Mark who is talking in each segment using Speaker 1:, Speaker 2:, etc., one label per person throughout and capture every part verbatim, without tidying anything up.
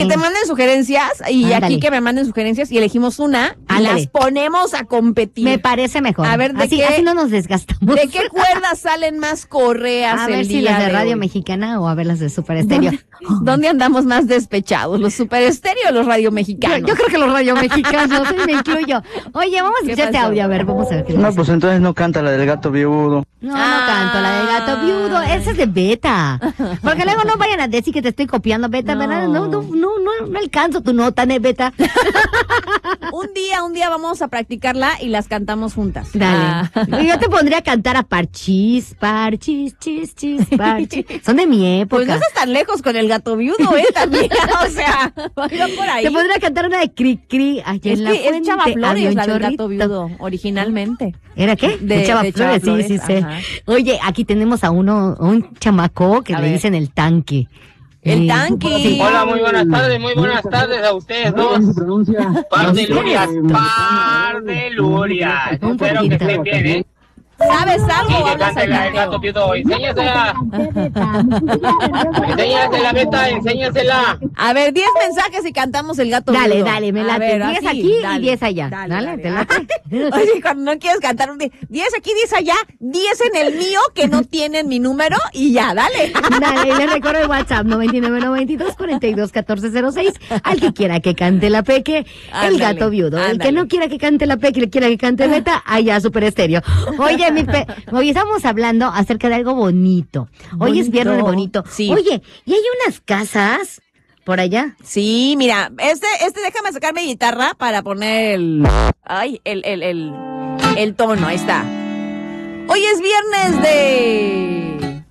Speaker 1: te manden sugerencias y
Speaker 2: Ándale.
Speaker 1: aquí que me manden sugerencias y elegimos una y
Speaker 2: Ándale.
Speaker 1: las ponemos a competir.
Speaker 2: Me parece mejor.
Speaker 1: A ver, ¿de
Speaker 2: así,
Speaker 1: qué-
Speaker 2: así no nos desgastamos.
Speaker 1: ¿De qué cuerdas salen más correas
Speaker 2: A
Speaker 1: el
Speaker 2: ver si
Speaker 1: día
Speaker 2: las de
Speaker 1: de
Speaker 2: Radio
Speaker 1: hoy?
Speaker 2: Mexicana o a ver las de Super Estéreo.
Speaker 1: ¿Dónde andamos más despechados? ¿Los Super Estéreo o los Radio
Speaker 2: Yo,
Speaker 1: Mexicanos?
Speaker 2: yo creo que los Radio Mexicanos, sí, me incluyo. Oye, vamos a
Speaker 1: ¿Qué
Speaker 2: escuchar este
Speaker 1: pasó?
Speaker 2: audio, a ver, vamos a ver qué
Speaker 3: No,
Speaker 2: dice.
Speaker 3: pues entonces no canta la del gato viudo.
Speaker 2: No, no canto, la del gato viudo, esa es de Beta. Porque luego no vayan a decir que te estoy copiando, Beta,
Speaker 1: No.
Speaker 2: ¿verdad? No, no, no, no, no alcanzo tu nota, ¿eh, Beta?
Speaker 1: Un día, un día vamos a practicarla y las cantamos juntas.
Speaker 2: Dale.
Speaker 1: Ah.
Speaker 2: Yo te pondría a cantar a Parchís, Parchís, chis, chis, Parchís. Son de mi época.
Speaker 1: Pues no estás tan lejos con el gato viudo, ¿eh? También, o sea, vaya por ahí.
Speaker 2: Te pondría a cantar una de Cri Cri allá
Speaker 1: Es
Speaker 2: en la
Speaker 1: que es
Speaker 2: fuente.
Speaker 1: Chava Flores
Speaker 2: había un
Speaker 1: la del gato
Speaker 2: chorrito.
Speaker 1: viudo, originalmente.
Speaker 2: ¿Era qué?
Speaker 1: De-
Speaker 2: Chava
Speaker 1: de Chava
Speaker 2: Flores,
Speaker 1: Flores,
Speaker 2: sí, sí, sí.
Speaker 1: ajá.
Speaker 2: Oye, aquí tenemos a uno, a un chamaco que
Speaker 1: A
Speaker 2: le
Speaker 1: ver.
Speaker 2: dicen el tanque.
Speaker 1: El
Speaker 2: Eh,
Speaker 1: tanque.
Speaker 2: sí.
Speaker 4: Hola, muy buenas tardes, muy buenas tardes a ustedes dos. Par de lurias, par de lurias.
Speaker 2: Un
Speaker 4: Espero que
Speaker 2: poquito.
Speaker 4: estén bien, ¿eh?
Speaker 1: ¿Sabes
Speaker 4: Y
Speaker 1: algo o
Speaker 4: que
Speaker 1: hablas
Speaker 4: cante
Speaker 1: al
Speaker 4: la del gato
Speaker 1: tanteo?
Speaker 4: piudo. Enséñasela. Enséñasela, Beta, enséñasela.
Speaker 1: A ver, diez mensajes y cantamos el gato
Speaker 2: Dale,
Speaker 1: viudo.
Speaker 2: dale, me
Speaker 1: A
Speaker 2: late.
Speaker 1: ver,
Speaker 2: diez
Speaker 1: así,
Speaker 2: aquí y
Speaker 1: dale,
Speaker 2: diez allá. Dale, ¿te late?
Speaker 1: Oye, cuando no quieres cantar un día, diez aquí, diez allá, diez en el mío que no tienen mi número y ya, dale.
Speaker 2: Dale, y les recuerdo el WhatsApp noventa y nueve noventa y dos cuarenta y dos catorce cero seis. Al que quiera que cante la Peque, el
Speaker 1: Ándale,
Speaker 2: gato viudo. El que
Speaker 1: ándale.
Speaker 2: no quiera que cante la Peque, le quiera que cante Beta, allá Super Estéreo. Oye, mi pe... Hoy estamos hablando acerca de algo bonito. Hoy es
Speaker 1: Bonito.
Speaker 2: viernes bonito.
Speaker 1: Sí.
Speaker 2: Oye, y hay unas casas por allá.
Speaker 1: Sí, mira, este, este, déjame sacar mi guitarra para poner el, ay, el, el, el, el tono, ahí está. Hoy es viernes de...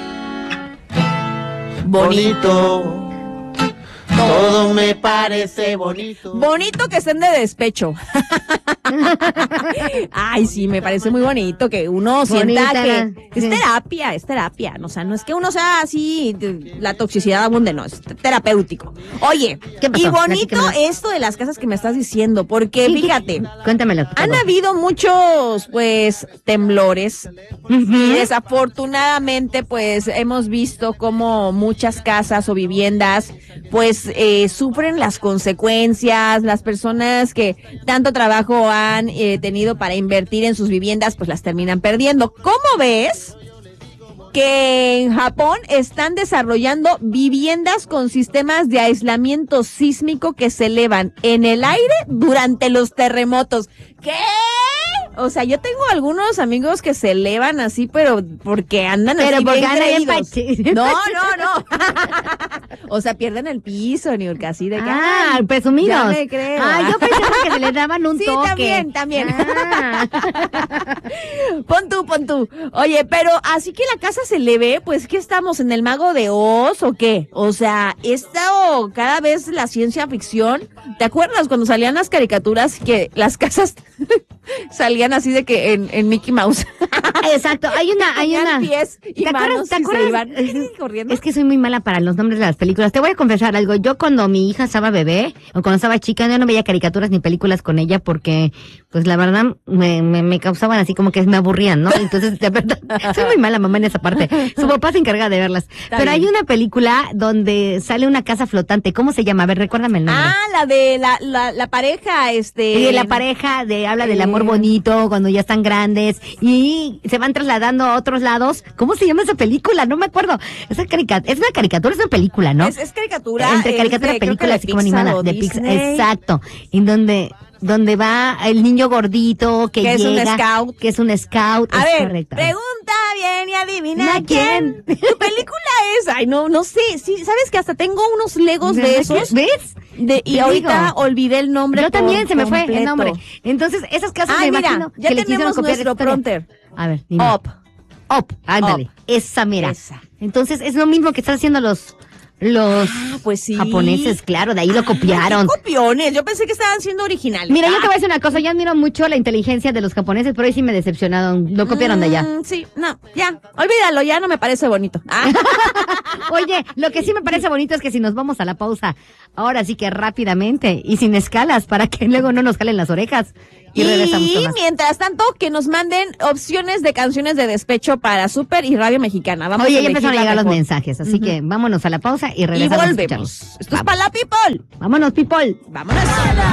Speaker 1: Bonito.
Speaker 3: Todo me parece bonito.
Speaker 1: Bonito que estén de despecho. Ay, sí, me parece muy bonito que uno sienta
Speaker 2: Bonita,
Speaker 1: que es
Speaker 2: sí.
Speaker 1: terapia, es terapia. O sea, no es que uno sea así, de- la toxicidad abunde, no, es te- terapéutico. Oye,
Speaker 2: ¿Qué pasó?
Speaker 1: y bonito
Speaker 2: Platícame.
Speaker 1: esto de las casas que me estás diciendo, porque
Speaker 2: Sí,
Speaker 1: fíjate,
Speaker 2: Cuéntamelo.
Speaker 1: han
Speaker 2: todo.
Speaker 1: habido muchos, pues, temblores.
Speaker 2: Ujú.
Speaker 1: Y desafortunadamente, pues, hemos visto cómo muchas casas o viviendas, pues, eh, sufren las consecuencias. Las personas que tanto trabajo han eh, tenido para invertir en sus viviendas, pues las terminan perdiendo. ¿Cómo ves que en Japón están desarrollando viviendas con sistemas de aislamiento sísmico que se elevan en el aire durante los terremotos? ¿Qué? O sea, yo tengo algunos amigos que se elevan así, pero porque andan
Speaker 2: Pero
Speaker 1: así
Speaker 2: porque
Speaker 1: bien
Speaker 2: andan bien
Speaker 1: creídos.
Speaker 2: pachi-
Speaker 1: No, no, no. O sea, pierden el piso, ni así de que,
Speaker 2: Ah,
Speaker 1: ay,
Speaker 2: presumidos.
Speaker 1: ya me creo.
Speaker 2: Ah, yo pensaba que se le daban un
Speaker 1: Sí,
Speaker 2: toque.
Speaker 1: también, también.
Speaker 2: Ah.
Speaker 1: Pon tú, pon tú. Oye, pero así que la casa se le ve, pues, ¿qué estamos? ¿En el Mago de Oz o qué? O sea, esta o cada vez la ciencia ficción. ¿Te acuerdas cuando salían las caricaturas que las casas salían así de que en, en Mickey Mouse?
Speaker 2: Exacto, hay una, hay
Speaker 1: Tenían
Speaker 2: una.
Speaker 1: pies y
Speaker 2: ¿Te acuerdas?
Speaker 1: manos
Speaker 2: ¿Te
Speaker 1: y se
Speaker 2: acuerdas?
Speaker 1: iban
Speaker 2: Es-
Speaker 1: corriendo.
Speaker 2: Es que soy muy mala para los nombres de las películas. Te voy a confesar algo. Yo cuando mi hija estaba bebé o cuando estaba chica, yo no veía caricaturas ni películas con ella porque, pues la verdad, me, me, me causaban así como que me aburrían, ¿no? Entonces, de verdad, soy muy mala mamá en esa parte. Su papá se encarga de verlas.
Speaker 1: Está
Speaker 2: Pero hay
Speaker 1: bien.
Speaker 2: una película donde sale una casa flotante. ¿Cómo se llama? A ver, recuérdame el nombre.
Speaker 1: Ah, la de la, la, la pareja, este.
Speaker 2: Y de la pareja de habla del
Speaker 1: eh,
Speaker 2: amor bonito cuando ya están grandes y se van trasladando a otros lados. ¿Cómo se llama esa película? No me acuerdo. Esa carica- es una caricatura, es una película, ¿no?
Speaker 1: Es, es caricatura.
Speaker 2: Entre
Speaker 1: es
Speaker 2: caricatura
Speaker 1: de-
Speaker 2: y
Speaker 1: creo que
Speaker 2: película,
Speaker 1: de
Speaker 2: así como
Speaker 1: Pixar
Speaker 2: animada,
Speaker 1: o
Speaker 2: de Pixar.
Speaker 1: Disney.
Speaker 2: Exacto. En donde donde va el niño gordito que,
Speaker 1: Que es un
Speaker 2: llega,
Speaker 1: scout.
Speaker 2: que es un scout.
Speaker 1: A
Speaker 2: es
Speaker 1: ver,
Speaker 2: correcto.
Speaker 1: pregunta bien y adivina
Speaker 2: ¿A
Speaker 1: quién.
Speaker 2: quién?
Speaker 1: ¿Tu película es? Ay, no, no sé. Sí, sabes que hasta tengo unos legos de
Speaker 2: ¿Verdad
Speaker 1: esos.
Speaker 2: que- ¿Ves?
Speaker 1: De, y
Speaker 2: Te
Speaker 1: ahorita
Speaker 2: digo.
Speaker 1: olvidé el nombre.
Speaker 2: Yo también
Speaker 1: por
Speaker 2: se me fue el
Speaker 1: completo.
Speaker 2: nombre. Entonces, esas casas
Speaker 1: Ay,
Speaker 2: me
Speaker 1: mira,
Speaker 2: imagino
Speaker 1: ya
Speaker 2: que le quisieron
Speaker 1: tenemos
Speaker 2: copiar
Speaker 1: nuestro
Speaker 2: esta historia.
Speaker 1: prompter.
Speaker 2: A ver, dime.
Speaker 1: Up.
Speaker 2: Up, ándale.
Speaker 1: Up.
Speaker 2: Esa, mira.
Speaker 1: Esa.
Speaker 2: Entonces, es lo mismo que están haciendo los los
Speaker 1: Ah, pues sí.
Speaker 2: japoneses, claro, de ahí lo copiaron.
Speaker 1: Qué copiones. Yo pensé que estaban siendo originales.
Speaker 2: Mira, yo
Speaker 1: Ah.
Speaker 2: te voy a decir una cosa, yo admiro mucho la inteligencia de los japoneses, pero hoy sí me decepcionaron, lo copiaron de allá.
Speaker 1: Mm, sí, no, ya. Olvídalo, ya no me parece bonito. Ah.
Speaker 2: Oye, lo que sí me parece bonito es que si nos vamos a la pausa, ahora sí que rápidamente y sin escalas, para que luego no nos jalen las orejas. Y, regresamos con
Speaker 1: Y
Speaker 2: más.
Speaker 1: mientras tanto, que nos manden opciones de canciones de despecho para Super y Radio Mexicana. Vamos
Speaker 2: Oye,
Speaker 1: a
Speaker 2: ya
Speaker 1: elegir
Speaker 2: empezaron a
Speaker 1: la
Speaker 2: llegar los
Speaker 1: mejor.
Speaker 2: mensajes, así que vámonos a la pausa. pausa y
Speaker 1: Y
Speaker 2: regresamos.
Speaker 1: volvemos. Esto es para la people.
Speaker 2: Vámonos, people.
Speaker 1: Vámonos.